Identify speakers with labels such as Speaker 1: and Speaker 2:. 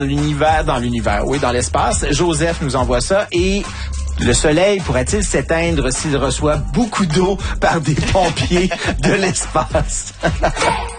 Speaker 1: dans l'espace. Joseph nous envoie ça et le soleil pourrait-il s'éteindre s'il reçoit beaucoup d'eau par des pompiers de l'espace?